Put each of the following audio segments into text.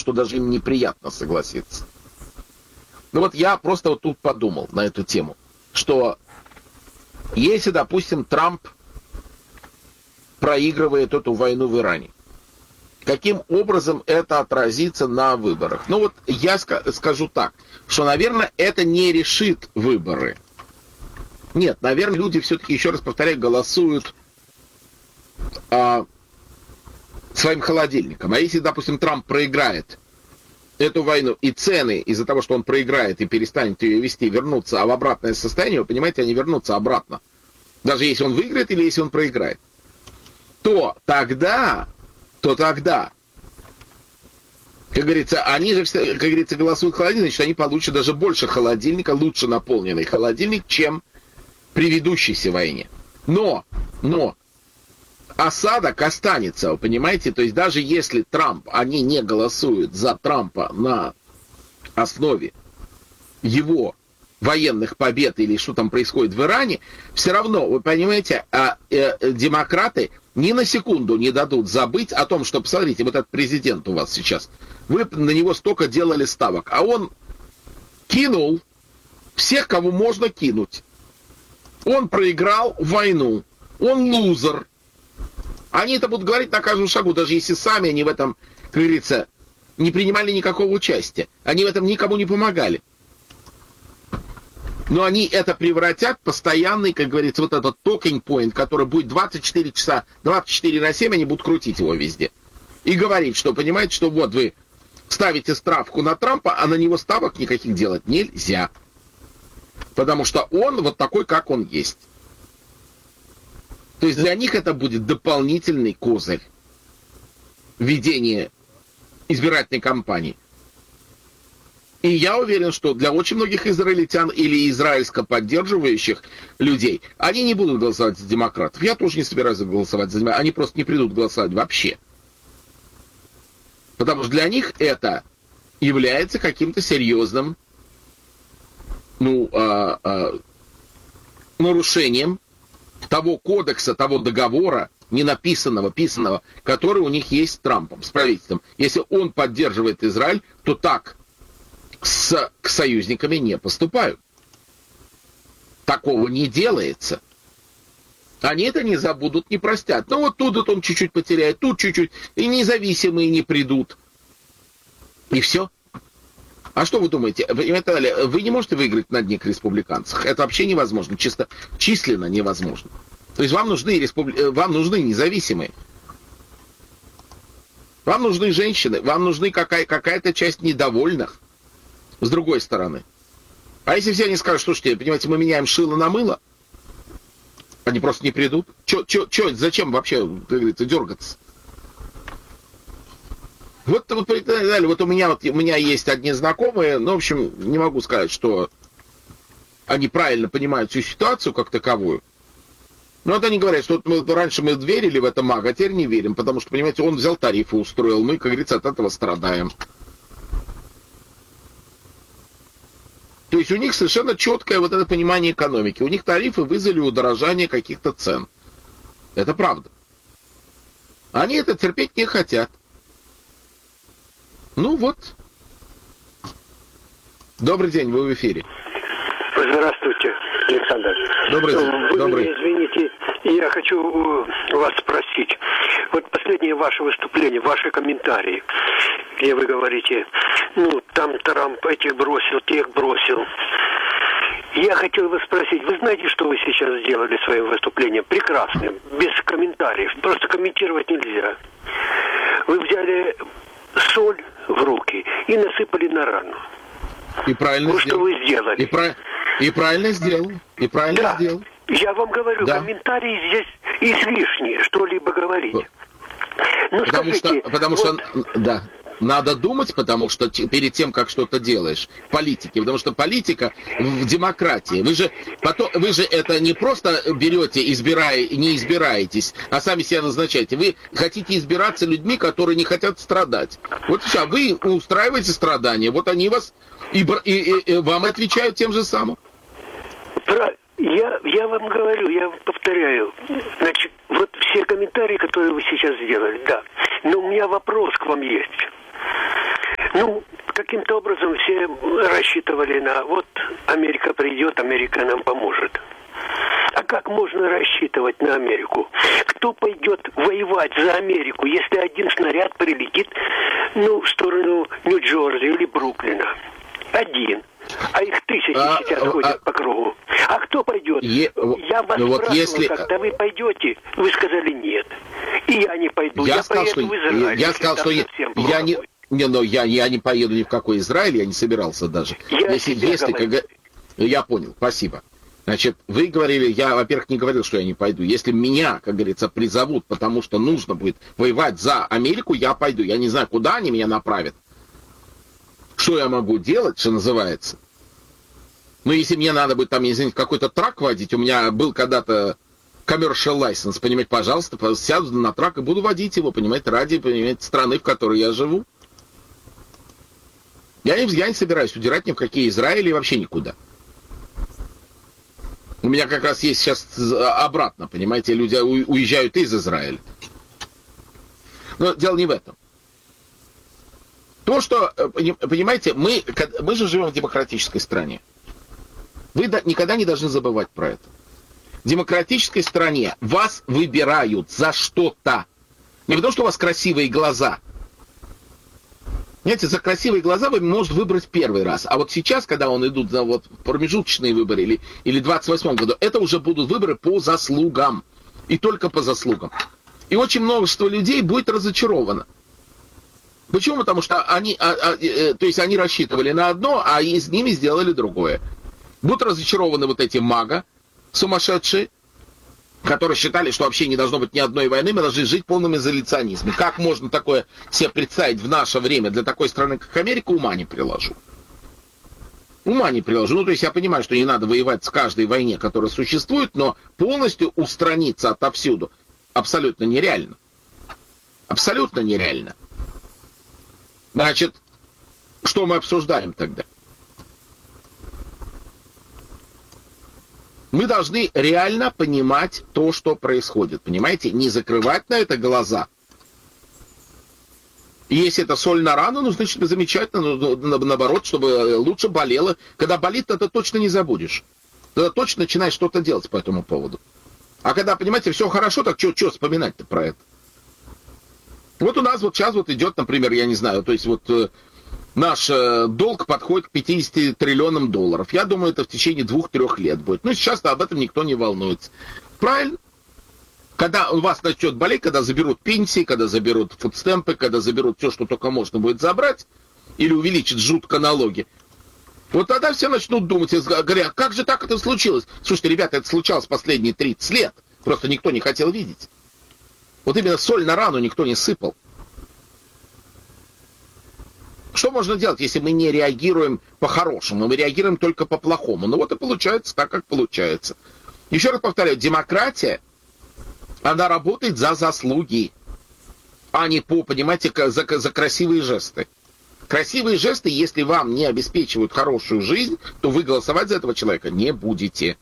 что даже им неприятно согласиться. Ну вот я просто вот тут подумал на эту тему, что если, допустим, Трамп проигрывает эту войну в Иране, каким образом это отразится на выборах? Ну вот я скажу так, что, наверное, это не решит выборы. Нет, наверное, люди все-таки, еще раз повторяю, голосуют своим холодильником. А если, допустим, Трамп проиграет эту войну, и цены из-за того, что он проиграет и перестанет ее вести, вернутся в обратное состояние, вы понимаете, они вернутся обратно. Даже если он выиграет или если он проиграет. То тогда, как говорится, они же, как говорится, голосуют холодильник, значит, они получат даже больше холодильника, лучше наполненный холодильник, чем при ведущейся войне. Но осадок останется, вы понимаете? То есть даже если они не голосуют за Трампа на основе его военных побед или что там происходит в Иране, все равно, вы понимаете, демократы ни на секунду не дадут забыть о том, что, посмотрите, вот этот президент у вас сейчас, вы на него столько делали ставок, а он кинул всех, кого можно кинуть. Он проиграл войну, он лузер. Они это будут говорить на каждом шагу, даже если сами они в этом, как говорится, не принимали никакого участия. Они в этом никому не помогали. Но они это превратят в постоянный, как говорится, вот этот talking point, который будет 24 часа, 24 на 7, они будут крутить его везде. И говорить, что, понимаете, что вот вы ставите ставку на Трампа, а на него ставок никаких делать нельзя. Потому что он вот такой, как он есть. То есть для них это будет дополнительный козырь ведения избирательной кампании. И я уверен, что для очень многих израильтян или израильско поддерживающих людей, они не будут голосовать за демократов. Я тоже не собираюсь голосовать за демократов. Они просто не придут голосовать вообще. Потому что для них это является каким-то серьезным нарушением того кодекса, того договора, не написанного, писанного, который у них есть с Трампом, с правительством. Если он поддерживает Израиль, то так к союзниками не поступают. Такого не делается. Они это не забудут, не простят. Ну вот тут он чуть-чуть потеряет, тут чуть-чуть, и независимые не придут. И все. А что вы думаете? Вы не можете выиграть на одних республиканцах. Это вообще невозможно. Чисто численно невозможно. То есть вам нужны независимые. Вам нужны женщины. Вам нужны какая-то часть недовольных. С другой стороны. А если все они скажут, слушайте, понимаете, мы меняем шило на мыло, они просто не придут. Зачем вообще, как говорится, дергаться? Вот у меня есть одни знакомые, в общем, не могу сказать, что они правильно понимают всю ситуацию как таковую. Но вот они говорят, что раньше мы верили в это мага, а теперь не верим, потому что, понимаете, он взял тарифы, устроил, мы, как говорится, от этого страдаем. То есть у них совершенно четкое вот это понимание экономики. У них тарифы вызвали удорожание каких-то цен. Это правда. Они это терпеть не хотят. Ну вот. Добрый день, вы в эфире. Здравствуйте, Александр. Добрый день. Вы меня извините, я хочу вас спросить. Вот последнее ваше выступление, ваши комментарии, где вы говорите, там Трамп этих бросил, тех бросил. Я хотел вас спросить, вы знаете, что вы сейчас сделали своим выступлением? Прекрасным, без комментариев, просто комментировать нельзя. Вы взяли соль в руки и насыпали на рану. И правильно что вы сделали. И правильно сделал. И правильно сделал. Я вам говорю, комментарии здесь излишние, что-либо говорить. Потому что надо думать, потому что перед тем, как что-то делаешь, политики, потому что политика в демократии, вы же это не просто берете, не избираетесь, а сами себя назначаете. Вы хотите избираться людьми, которые не хотят страдать. Вот все, вы устраиваете страдания, вот они вас и вам отвечают тем же самым. Я вам говорю, я вам повторяю. Значит, вот все комментарии, которые вы сейчас сделали, да. Но у меня вопрос к вам есть. Ну, каким-то образом все рассчитывали на вот Америка придет, Америка нам поможет. А как можно рассчитывать на Америку? Кто пойдет воевать за Америку, если один снаряд прилетит, ну, в сторону Нью-Джерси или Бруклина? Один. А их тысячи сейчас ходят по кругу. А кто пойдет? Я вас спрашивал, когда вы пойдете, вы сказали нет. И я не пойду. Я поеду в Израиль. Я сказал, что я не поеду ни в какой Израиль, я не собирался даже. Я понял, спасибо. Значит, вы говорили, я, во-первых, не говорил, что я не пойду. Если меня, как говорится, призовут, потому что нужно будет воевать за Америку, я пойду. Я не знаю, куда они меня направят. Что я могу делать, что называется. Ну, если мне надо будет там, извините, какой-то трак водить, у меня был когда-то commercial license, понимаете, пожалуйста, сяду на трак и буду водить его, понимаете, ради, понимаете, страны, в которой я живу. Я не собираюсь удирать ни в какие Израили и вообще никуда. У меня как раз есть сейчас обратно, понимаете, люди уезжают из Израиля. Но дело не в этом. То, что, понимаете, мы же живем в демократической стране. Вы никогда не должны забывать про это. В демократической стране вас выбирают за что-то. Не потому, что у вас красивые глаза. Знаете, за красивые глаза вы можете выбрать первый раз. А вот сейчас, когда идут на вот промежуточные выборы или в 28-м году, это уже будут выборы по заслугам. И только по заслугам. И очень множество людей будет разочаровано. Почему? Потому что они рассчитывали на одно, а из ними сделали другое. Будут разочарованы вот эти мага сумасшедшие, которые считали, что вообще не должно быть ни одной войны, мы должны жить в полном изоляционизме. Как можно такое себе представить в наше время для такой страны, как Америка, ума не приложу. Ума не приложу. Ну, то есть я понимаю, что не надо воевать с каждой войне, которая существует, но полностью устраниться отовсюду абсолютно нереально. Абсолютно нереально. Значит, что мы обсуждаем тогда? Мы должны реально понимать то, что происходит. Понимаете? Не закрывать на это глаза. И если это соль на рану, ну, значит, замечательно. Наоборот, чтобы лучше болело. Когда болит, это точно не забудешь. Тогда точно начинаешь что-то делать по этому поводу. А когда, понимаете, все хорошо, так что вспоминать-то про это? Вот у нас вот сейчас вот идет, например, я не знаю, то есть вот наш долг подходит к 50 триллионам долларов. Я думаю, это в течение 2-3 лет будет. Ну, сейчас-то об этом никто не волнуется. Правильно? Когда у вас начнет болеть, когда заберут пенсии, когда заберут фудстемпы, когда заберут все, что только можно будет забрать, или увеличат жутко налоги, вот тогда все начнут думать и говорят, как же так это случилось? Слушайте, ребята, это случалось последние 30 лет. Просто никто не хотел видеть. Вот именно соль на рану никто не сыпал. Что можно делать, если мы не реагируем по-хорошему, мы реагируем только по-плохому? Ну вот и получается так, как получается. Еще раз повторяю, демократия, она работает за заслуги, а не по, понимаете, за красивые жесты. Красивые жесты, если вам не обеспечивают хорошую жизнь, то вы голосовать за этого человека не будете.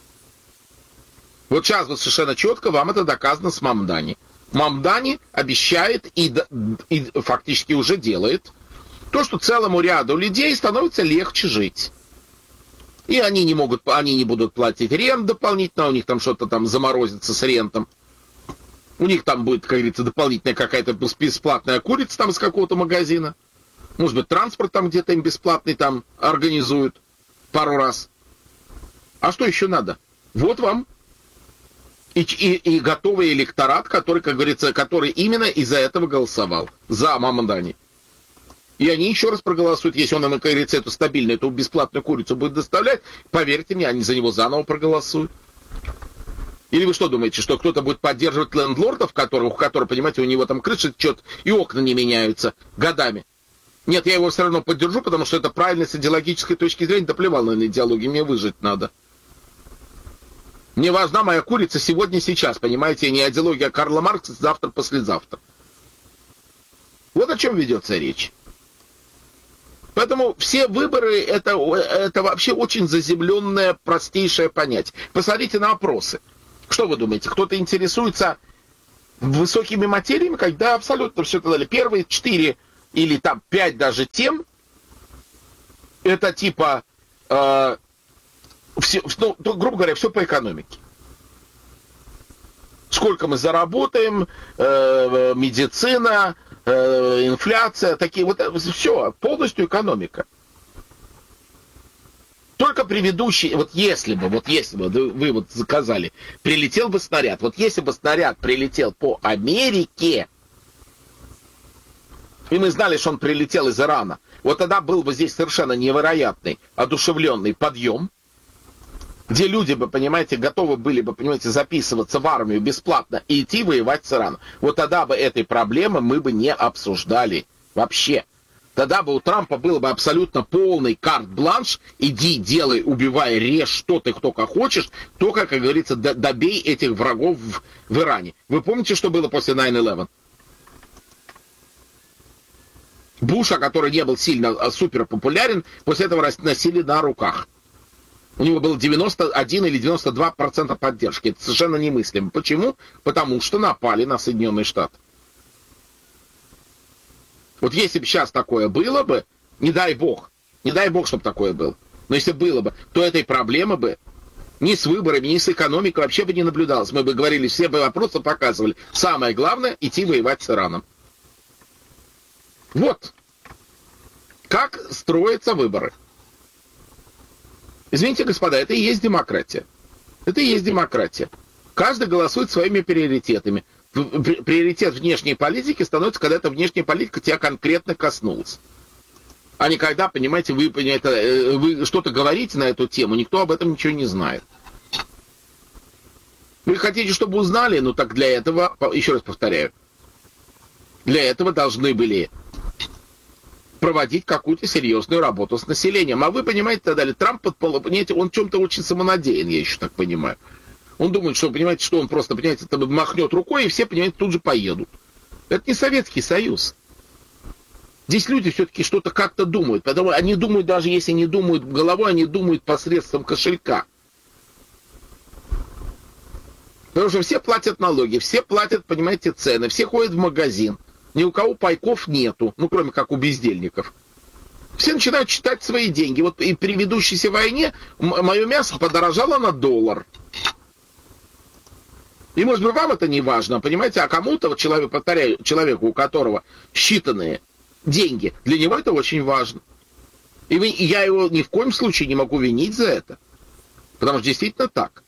Вот сейчас вот совершенно четко вам это доказано с Мамдани. Мамдани обещает и фактически уже делает то, что целому ряду людей становится легче жить. И они не будут платить рент дополнительно, у них там что-то там заморозится с рентом. У них там будет, как говорится, дополнительная какая-то бесплатная курица там из какого-то магазина. Может быть, транспорт там где-то им бесплатный там организуют пару раз. А что еще надо? Вот вам. И готовый электорат, который, как говорится, который именно из-за этого голосовал. За Мамдани. И они еще раз проголосуют, если он им, как говорится, эту стабильную, эту бесплатную курицу будет доставлять, поверьте мне, они за него заново проголосуют. Или вы что думаете, что кто-то будет поддерживать лендлордов, у которого, понимаете, у него там крыша течет и окна не меняются годами? Нет, я его все равно поддержу, потому что это правильно с идеологической точки зрения, да плевал на идеологию, мне выжить надо. Мне важна моя курица сегодня, сейчас, понимаете, не идеология Карла Маркса завтра, послезавтра. Вот о чем ведется речь. Поэтому все выборы это вообще очень заземленное, простейшее понятие. Посмотрите на опросы. Что вы думаете, кто-то интересуется высокими материями? Когда абсолютно все это дали. Первые 4 или там 5 даже тем, это типа, все, ну, грубо говоря, все по экономике. Сколько мы заработаем, медицина, инфляция, такие вот, все, полностью экономика. Только предыдущий, вот если бы вы вот заказали, прилетел бы снаряд, вот если бы снаряд прилетел по Америке, и мы знали, что он прилетел из Ирана, вот тогда был бы здесь совершенно невероятный, одушевленный подъем, где люди бы, понимаете, готовы были бы, понимаете, записываться в армию бесплатно и идти воевать с Ираном. Вот тогда бы этой проблемы мы бы не обсуждали вообще. Тогда бы у Трампа было бы абсолютно полный карт-бланш. Иди, делай, убивай, режь, что ты только хочешь. Только, как говорится, добей этих врагов в Иране. Вы помните, что было после 9/11? Буша, который не был сильно супер популярен, после этого носили на руках. У него было 91 или 92% поддержки. Это совершенно немыслимо. Почему? Потому что напали на Соединенные Штаты. Вот если бы сейчас такое было бы, не дай бог, чтобы такое было, но если было бы, то этой проблемы бы ни с выборами, ни с экономикой вообще бы не наблюдалось. Мы бы говорили, все бы вопросы показывали. Самое главное, идти воевать с Ираном. Вот. Как строятся выборы. Извините, господа, это и есть демократия. Это и есть демократия. Каждый голосует своими приоритетами. Приоритет внешней политики становится, когда эта внешняя политика тебя конкретно коснулась. А не когда, понимаете, вы что-то говорите на эту тему, никто об этом ничего не знает. Вы хотите, чтобы узнали? Ну так для этого, еще раз повторяю, для этого должны были проводить какую-то серьезную работу с населением. А вы, понимаете, тогда Трамп, понимаете, он в чем-то очень самонадеян, я еще так понимаю. Он думает, что, понимаете, что он просто, понимаете, махнет рукой, и все, понимаете, тут же поедут. Это не Советский Союз. Здесь люди все-таки что-то как-то думают. Потому они думают, даже если не думают головой, они думают посредством кошелька. Потому что все платят налоги, все платят, понимаете, цены, все ходят в магазин. Ни у кого пайков нету, ну, кроме как у бездельников. Все начинают считать свои деньги. Вот и при ведущейся войне мое мясо подорожало на $1. И, может быть, вам это не важно, понимаете, а кому-то, вот человеку, у которого считанные деньги, для него это очень важно. И я его ни в коем случае не могу винить за это. Потому что действительно так.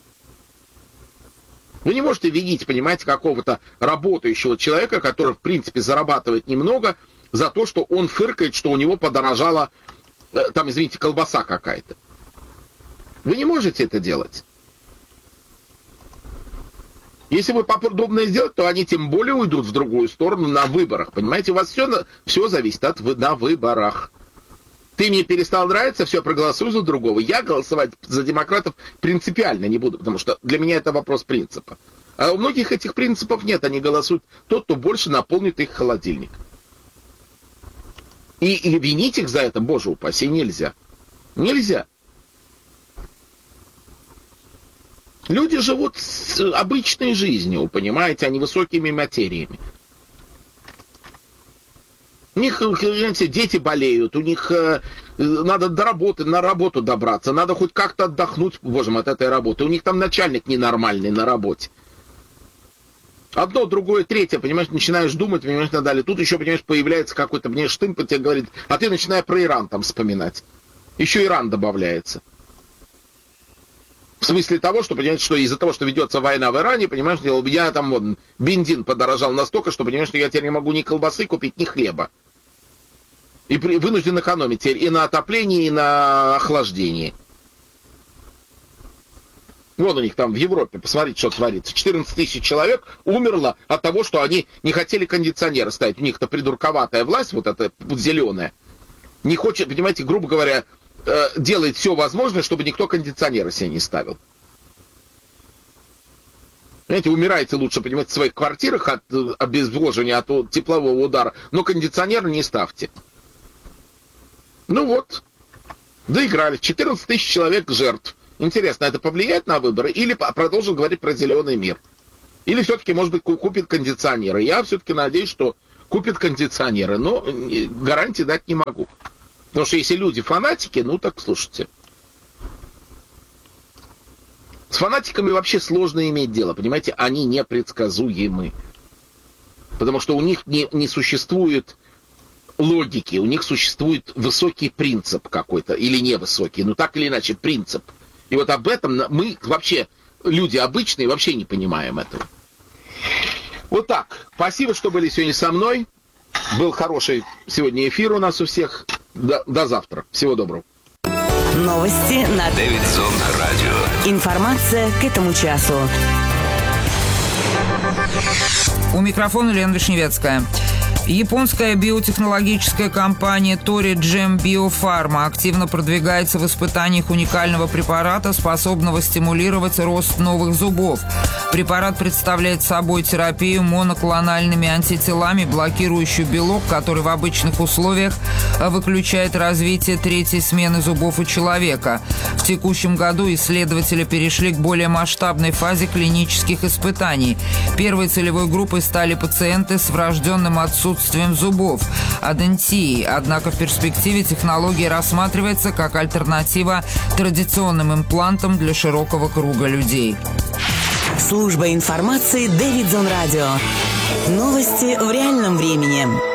Вы не можете винить, понимаете, какого-то работающего человека, который, в принципе, зарабатывает немного, за то, что он фыркает, что у него подорожала, там, извините, колбаса какая-то. Вы не можете это делать. Если вы подобное сделать, то они тем более уйдут в другую сторону на выборах. Понимаете, у вас все зависит на выборах. Ты мне перестал нравиться, все, проголосуй за другого. Я голосовать за демократов принципиально не буду, потому что для меня это вопрос принципа. А у многих этих принципов нет, они голосуют тот, кто больше наполнит их холодильник. И винить их за это, боже упаси, нельзя. Нельзя. Люди живут обычной жизнью, понимаете, а не высокими материями. У них, понимаете, дети болеют, у них надо на работу добраться, надо хоть как-то отдохнуть, боже мой, от этой работы. У них там начальник ненормальный на работе. Одно, другое, третье, понимаешь, начинаешь думать, понимаешь, и так далее. Тут еще, понимаешь, появляется какой-то, мне штымп, тебе говорит, а ты начинаешь про Иран там вспоминать. Еще Иран добавляется. В смысле того, что, понимаете, что из-за того, что ведется война в Иране, понимаешь, я там вот бензин подорожал настолько, что, понимаешь, что я теперь не могу ни колбасы купить, ни хлеба. И вынужден экономить теперь и на отоплении, и на охлаждении. Вон у них там в Европе, посмотрите, что творится. 14 тысяч человек умерло от того, что они не хотели кондиционеры ставить. У них-то придурковатая власть, вот эта вот зеленая, не хочет, понимаете, грубо говоря, делает все возможное, чтобы никто кондиционеры себе не ставил. Понимаете, умирайте лучше, понимаете, в своих квартирах от обезвоживания, от теплового удара, но кондиционеры не ставьте. Ну вот, доигрались. 14 тысяч человек жертв. Интересно, это повлияет на выборы или продолжит говорить про зеленый мир? Или все-таки, может быть, купит кондиционеры? Я все-таки надеюсь, что купят кондиционеры, но гарантии дать не могу. Потому что если люди фанатики, ну так слушайте. С фанатиками вообще сложно иметь дело, понимаете, они непредсказуемы. Потому что у них не существует логики, у них существует высокий принцип какой-то, или невысокий, но так или иначе принцип. И вот об этом мы вообще, люди обычные, вообще не понимаем этого. Вот так. Спасибо, что были сегодня со мной. Был хороший сегодня эфир у нас у всех. До завтра. Всего доброго. Новости на Дэвидсон Радио. Информация к этому часу. У микрофона Лена Вишневецкая. Японская биотехнологическая компания Торигем Биофарма активно продвигается в испытаниях уникального препарата, способного стимулировать рост новых зубов. Препарат представляет собой терапию моноклональными антителами, блокирующую белок, который в обычных условиях выключает развитие третьей смены зубов у человека. В текущем году исследователи перешли к более масштабной фазе клинических испытаний. Первой целевой группой стали пациенты с врожденным отсутствием зубов, адентией. Однако в перспективе технология рассматривается как альтернатива традиционным имплантам для широкого круга людей. Служба информации Дэвидсон Радио. Новости в реальном времени.